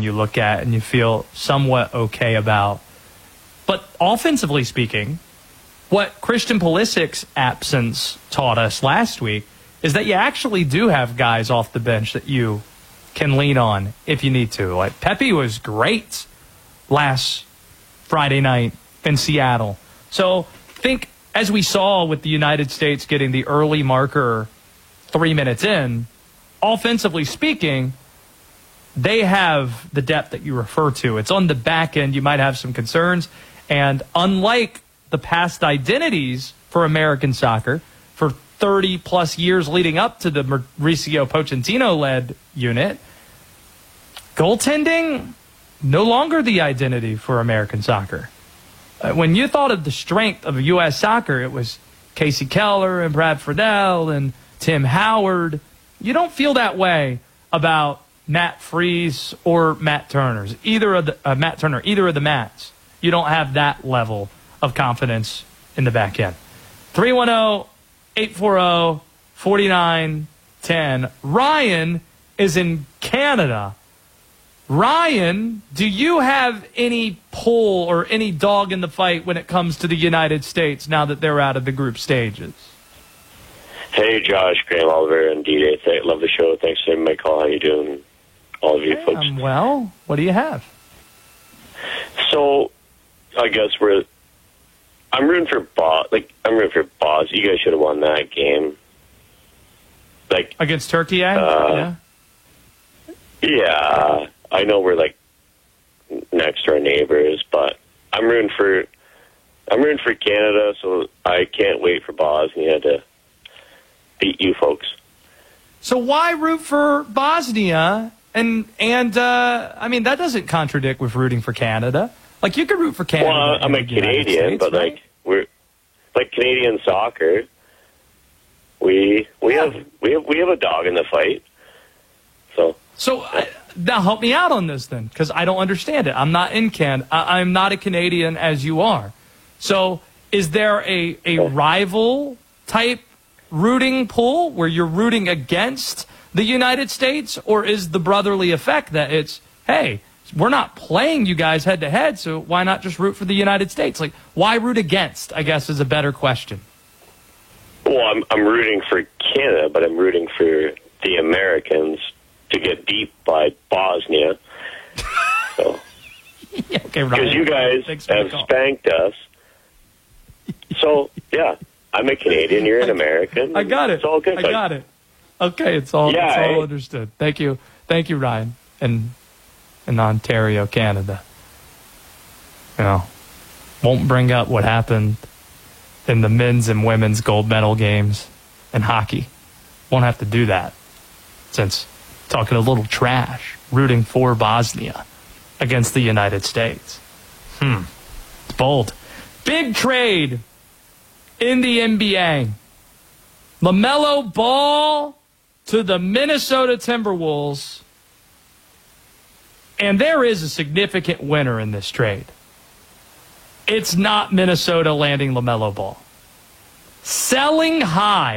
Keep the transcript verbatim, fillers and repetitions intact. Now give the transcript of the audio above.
you look at and you feel somewhat okay about. But offensively speaking, what Christian Pulisic's absence taught us last week is that you actually do have guys off the bench that you can lean on if you need to. Like Pepe was great last Friday night in Seattle. So think, as we saw with the United States getting the early marker three minutes in, offensively speaking, they have the depth that you refer to. It's on the back end. You might have some concerns. And unlike the past identities for American soccer, for thirty plus years leading up to the Mauricio Pochettino-led unit, goaltending, no longer the identity for American soccer. When you thought of the strength of U S soccer, it was Casey Keller and Brad Friedel and Tim Howard. You don't feel that way about Matt Freese or Matt Turner's. Either of the uh, Matt Turner, either of the Matts. You don't have that level of confidence in the back end. three one zero, eight four zero, four nine one zero. Ryan is in Canada. Ryan, do you have any pull or any dog in the fight when it comes to the United States now that they're out of the group stages? Hey, Josh, Graham Oliver, and D J. Love the show. Thanks for taking my call. How you doing, all of you Hey, folks? I'm well. What do you have? So, I guess we're. I'm rooting for Boz. Like I'm rooting for Boz. You guys should have won that game. Like Against Turkey, eh? Uh, yeah. Yeah, I know we're like next to our neighbors, but I'm rooting for. I'm rooting for Canada, so I can't wait for Bosnia to beat you folks. So why root for Bosnia? And and uh, I mean that doesn't contradict with rooting for Canada. Like you could root for Canada. Well, I'm a Canadian, States, but right? like we're like Canadian soccer. We we yeah. have we have we have a dog in the fight. So so uh, now help me out on this then, because I don't understand it. I'm not in Can. I, I'm not a Canadian as you are. So is there a a oh. rival type rooting pool where you're rooting against the United States, or is the brotherly effect that it's, hey, we're not playing you guys head to head, so why not just root for the United States? Like, why root against, I guess, is a better question. Well, I'm I'm rooting for Canada, but I'm rooting for the Americans to get beat by Bosnia. So, yeah, okay, because you guys have spanked us. So, yeah, I'm a Canadian, you're an American. I got it. It's all good. I got it. Okay, it's all, yeah, it's all I, understood. Thank you. Thank you, Ryan, in, in Ontario, Canada. You know, won't bring up what happened in the men's and women's gold medal games in hockey. Won't have to do that since talking a little trash, rooting for Bosnia against the United States. Hmm. It's bold. Big trade in the N B A. LaMelo Ball to the Minnesota Timberwolves. And there is a significant winner in this trade. It's not Minnesota landing LaMelo Ball. Selling high.